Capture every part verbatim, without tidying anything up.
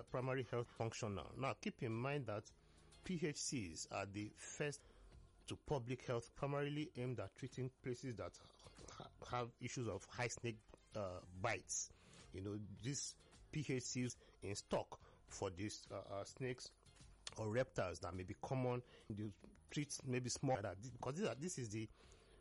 uh, primary health functional. Now, keep in mind that P H Cs are the first to public health, primarily aimed at treating places that ha- have issues of high snake uh, bites. You know, these P H Cs in stock for these uh, uh, snakes or reptiles that may be common. You treat maybe small, because this, this is the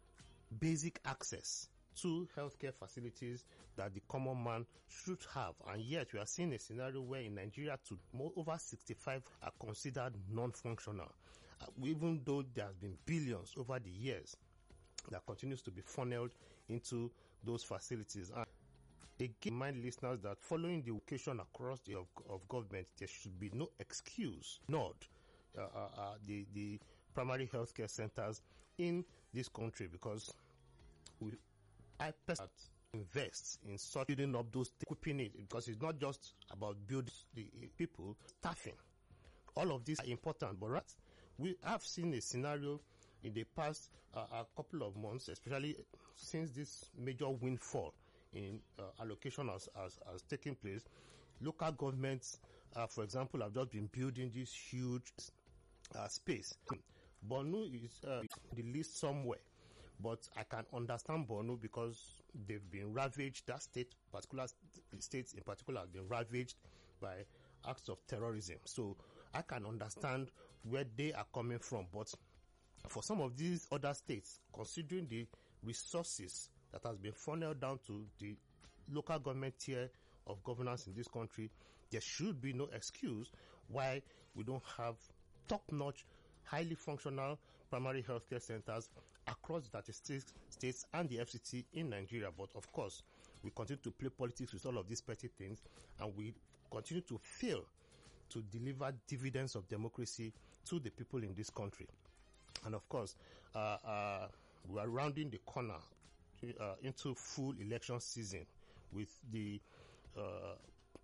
basic access to healthcare facilities that the common man should have. And yet we are seeing a scenario where in Nigeria to more over sixty-five are considered non-functional, uh, even though there has been billions over the years that continues to be funneled into those facilities. And again, remind listeners that following the occasion across the of, of government, there should be no excuse, not uh, uh, uh, the the primary healthcare centers in this country, because we I personally invest in such building up those, equipping it, because it's not just about building the people, staffing. All of these are important, but right, we have seen a scenario in the past uh, a couple of months, especially since this major windfall in uh, allocation has, has, has taken place. Local governments, uh, for example, have just been building this huge uh, space. Borno is uh, the list somewhere, but I can understand Borno because they've been ravaged. That state, particular states in particular, have been ravaged by acts of terrorism. So I can understand where they are coming from. But for some of these other states, considering the resources that has been funneled down to the local government tier of governance in this country, there should be no excuse why we don't have top-notch, highly functional primary healthcare centers across the thirty-six states and the F C T in Nigeria. But of course, we continue to play politics with all of these petty things, and we continue to fail to deliver dividends of democracy to the people in this country. And of course, uh, uh, we are rounding the corner uh, into full election season with the uh,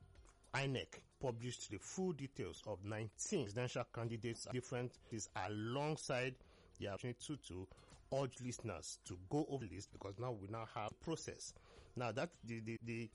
I N E C published the full details of nineteen presidential candidates, different is alongside the opportunity to urge listeners to go over the list, because now we now have a process. Now that the the, the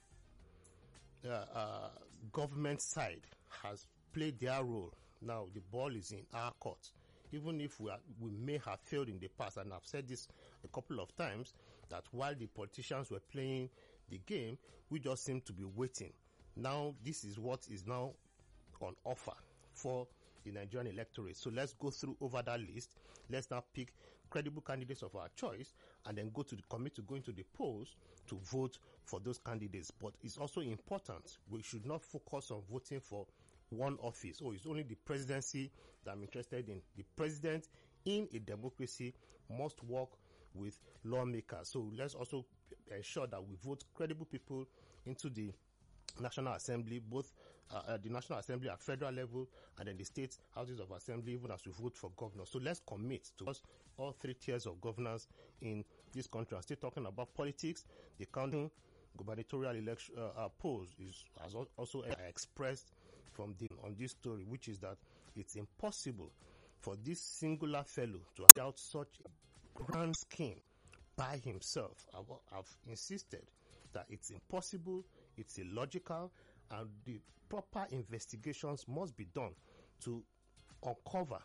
uh, uh, government side has played their role, now the ball is in our court. Even if we are, we may have failed in the past, and I've said this a couple of times, that while the politicians were playing the game, we just seem to be waiting. Now, this is what is now on offer for the Nigerian electorate. So let's go through over that list. Let's now pick credible candidates of our choice and then go to the committee, to go into the polls to vote for those candidates. But it's also important, we should not focus on voting for one office. Oh, it's only the presidency that I'm interested in. The president in a democracy must work with lawmakers. So let's also ensure that we vote credible people into the National Assembly, both uh, the National Assembly at federal level and then the state houses of assembly, even as we vote for governors. So let's commit to all three tiers of governance in this country. I'm still talking about politics. The counting gubernatorial election uh, uh, polls is has also expressed from the on this story, which is that it's impossible for this singular fellow to carry out such a grand scheme by himself. I've, I've insisted that it's impossible, it's illogical, and the proper investigations must be done to uncover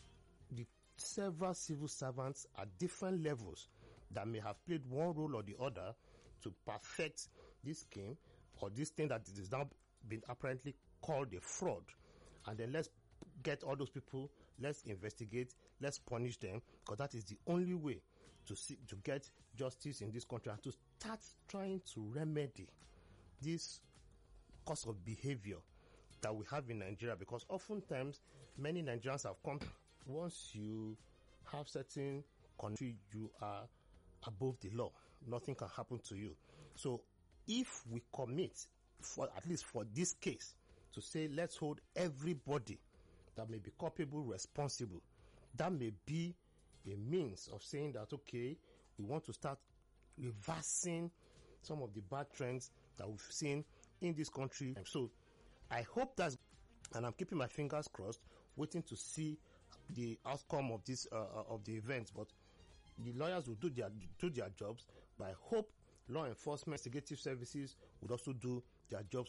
the several civil servants at different levels that may have played one role or the other to perfect this scheme or this thing that is now been apparently called a fraud. And then let's get all those people, let's investigate, let's punish them, because that is the only way to see, to get justice in this country, and to start trying to remedy this course of behavior that we have in Nigeria. Because oftentimes many Nigerians have come, once you have certain country, you are above the law, nothing can happen to you. So if we commit, for at least for this case, to say let's hold everybody that may be culpable responsible, that may be a means of saying that, okay, we want to start reversing some of the bad trends that we've seen in this country. So I hope that's, and I'm keeping my fingers crossed, waiting to see the outcome of this uh, of the events. But the lawyers will do their do their jobs, but I hope law enforcement, investigative services would also do their jobs